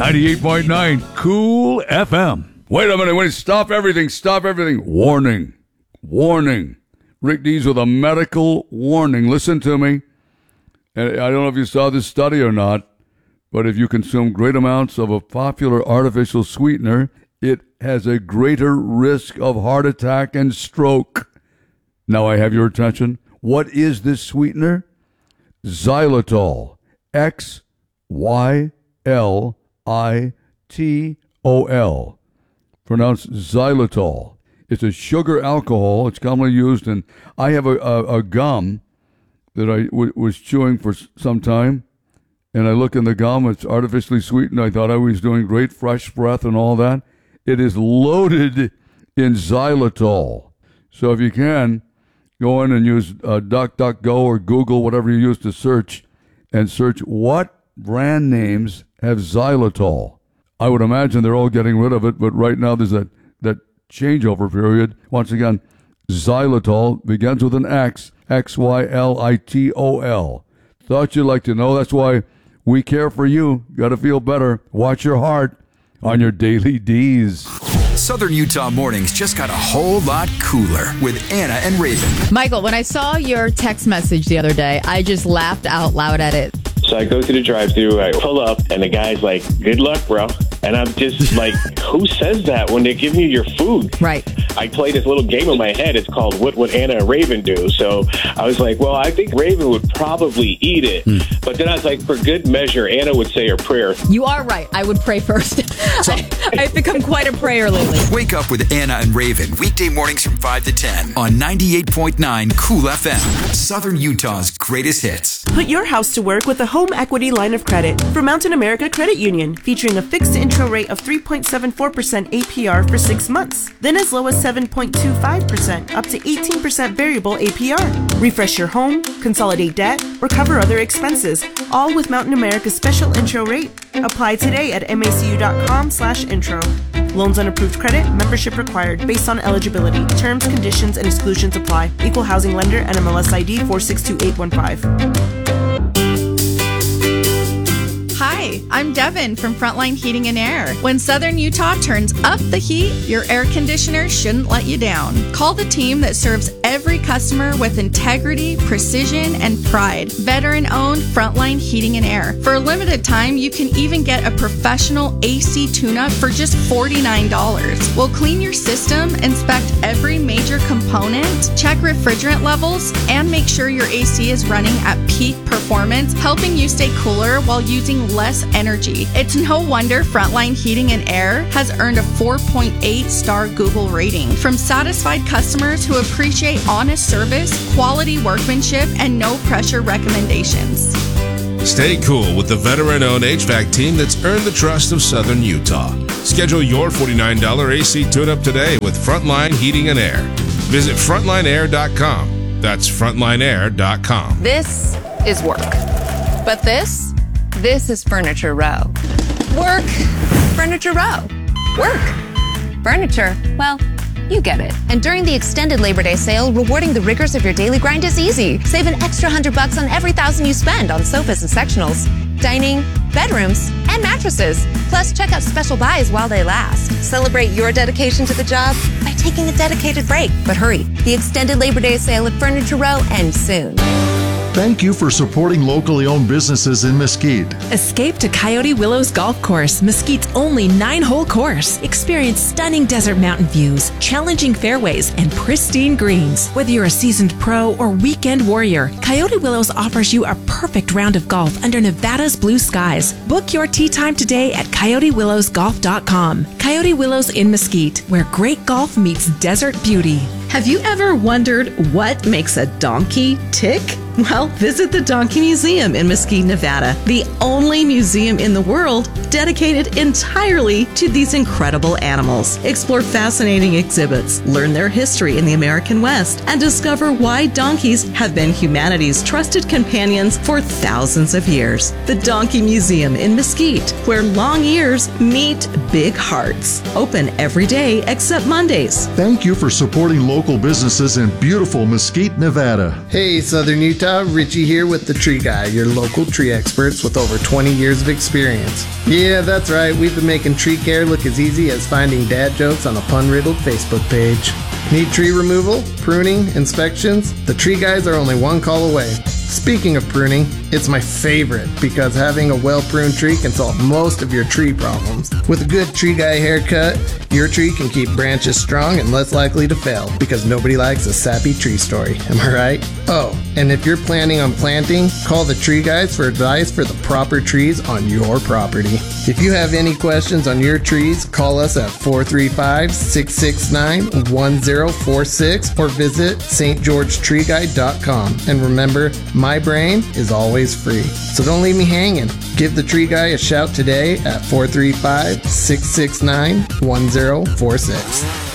98.9 Cool FM. Wait a minute. Stop everything. Stop everything. Warning. Warning. Rick Dees with a medical warning. Listen to me. And I don't know if you saw this study or not, but if you consume great amounts of a popular artificial sweetener, it has a greater risk of heart attack and stroke. Now I have your attention. What is this sweetener? Xylitol. Xylitol. Pronounced xylitol. It's a sugar alcohol. It's commonly used in... I have a gum that I was chewing for some time, and I look in the gum. It's artificially sweetened. I thought I was doing great, fresh breath and all that. It is loaded in xylitol. So if you can, go in and use DuckDuckGo or Google, whatever you use to search, and search what brand names have xylitol. I would imagine they're all getting rid of it, but right now there's that changeover period. Once again, xylitol begins with an X, Xylitol. Thought you'd like to know. That's why we care for you. Got to feel better. Watch your heart on your daily D's. Southern Utah mornings just got a whole lot cooler with Anna and Raven. Michael, when I saw your text message the other day, I just laughed out loud at it. So I go through the drive-thru, I pull up, and the guy's like, "Good luck, bro." And I'm just like, who says that when they give you your food? Right. I play this little game in my head. It's called What Would Anna and Raven Do? So I was like, well, I think Raven would probably eat it. But then I was like, for good measure, Anna would say her prayer. You are right. I would pray first. I've become quite a prayer lately. Wake up with Anna and Raven, weekday mornings from 5 to 10 on 98.9 Cool FM, Southern Utah's greatest hits. Put your house to work with a home equity line of credit from Mountain America Credit Union, featuring a fixed intro rate of 3.74% APR for 6 months, then as low as 7.25% up to 18% variable APR. Refresh your home, consolidate debt, or cover other expenses, all with Mountain America's special intro rate. Apply today at macu.com/intro. Loans on approved credit, membership required, based on eligibility. Terms, conditions, and exclusions apply. Equal housing lender, NMLS ID 462815. Hi, I'm Devin from Frontline Heating and Air. When Southern Utah turns up the heat, your air conditioner shouldn't let you down. Call the team that serves every customer with integrity, precision, and pride. Veteran-owned Frontline Heating and Air. For a limited time, you can even get a professional AC tune-up for just $49. We'll clean your system, inspect every major component, check refrigerant levels, and make sure your AC is running at peak performance, helping you stay cooler while using less energy. It's no wonder Frontline Heating and Air has earned a 4.8-star Google rating from satisfied customers who appreciate honest service, quality workmanship, and no-pressure recommendations. Stay cool with the veteran-owned HVAC team that's earned the trust of Southern Utah. Schedule your $49 AC tune-up today with Frontline Heating and Air. Visit frontlineair.com. That's frontlineair.com. This is work. But this is Furniture Row. Work. Furniture Row. Work. Furniture. Well, you get it. And during the extended Labor Day sale, rewarding the rigors of your daily grind is easy. Save an extra $100 on every $1,000 you spend on sofas and sectionals, dining, bedrooms, and mattresses. Plus, check out special buys while they last. Celebrate your dedication to the job by taking a dedicated break. But hurry, the extended Labor Day sale at Furniture Row ends soon. Thank you for supporting locally owned businesses in Mesquite. Escape to Coyote Willows Golf Course, Mesquite's only 9-hole course. Experience stunning desert mountain views, challenging fairways, and pristine greens. Whether you're a seasoned pro or weekend warrior, Coyote Willows offers you a perfect round of golf under Nevada's blue skies. Book your tee time today at CoyoteWillowsGolf.com. Coyote Willows in Mesquite, where great golf meets desert beauty. Have you ever wondered what makes a donkey tick? Well, visit the Donkey Museum in Mesquite, Nevada, the only museum in the world dedicated entirely to these incredible animals. Explore fascinating exhibits, learn their history in the American West, and discover why donkeys have been humanity's trusted companions for thousands of years. The Donkey Museum in Mesquite, where long ears meet big hearts. Open every day except Mondays. Thank you for supporting local local businesses in beautiful Mesquite, Nevada. Hey, Southern Utah, Richie here with The Tree Guy, your local tree experts with over 20 years of experience. Yeah, that's right, we've been making tree care look as easy as finding dad jokes on a pun-riddled Facebook page. Need tree removal, pruning, inspections? The Tree Guys are only one call away. Speaking of pruning, it's my favorite because having a well-pruned tree can solve most of your tree problems. With a good Tree Guy haircut, your tree can keep branches strong and less likely to fail because nobody likes a sappy tree story. Am I right? Oh, and if you're planning on planting, call the Tree Guys for advice for the proper trees on your property. If you have any questions on your trees, call us at 435-669-1046 or visit stgeorgetreeguy.com. And remember, my brain is always free. So don't leave me hanging. Give the Tree Guy a shout today at 435-669-1046.